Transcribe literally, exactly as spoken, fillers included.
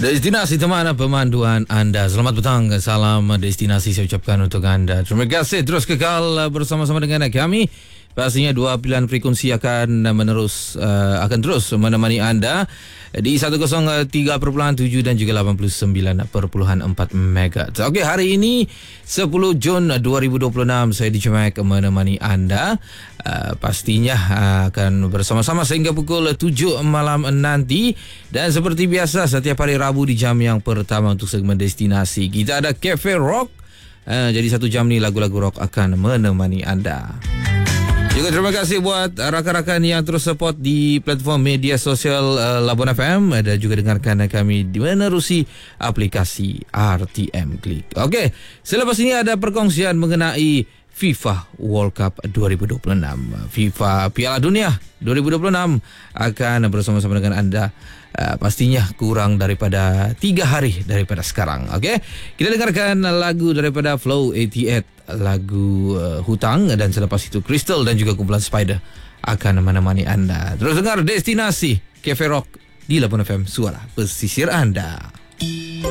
Destinasi teman pemanduan anda. Selamat petang, salam destinasi saya ucapkan untuk anda. Terima kasih terus kekal bersama-sama dengan kami. Pastinya dua pilihan frekuensi akan menerus uh, akan terus menemani anda di seratus tiga perpuluhan tujuh dan juga lapan puluh sembilan perpuluhan empat megahertz. Okey, hari ini sepuluh Jun dua ribu dua puluh enam saya di Cimek menemani anda. Uh, pastinya uh, akan bersama-sama sehingga pukul tujuh malam nanti, dan seperti biasa setiap hari Rabu di jam yang pertama untuk segmen destinasi kita ada Cafe Rock. Uh, jadi satu jam ni lagu-lagu rock akan menemani anda. Juga terima kasih buat rakan-rakan yang terus support di platform media sosial uh, Labuan F M dan juga dengarkan kami menerusi aplikasi R T M Click. Okey, selepas ini ada perkongsian mengenai FIFA World Cup dua ribu dua puluh enam. FIFA Piala Dunia dua ribu dua puluh enam akan bersama-sama dengan anda. Uh, pastinya kurang daripada tiga hari daripada sekarang. Okey, kita dengarkan lagu daripada Flow lapan puluh lapan, lagu uh, Hutang, dan selepas itu Crystal dan juga kumpulan Spider akan menemani anda. Terus dengar destinasi Cafe Rock di Labuan F M, suara pesisir anda.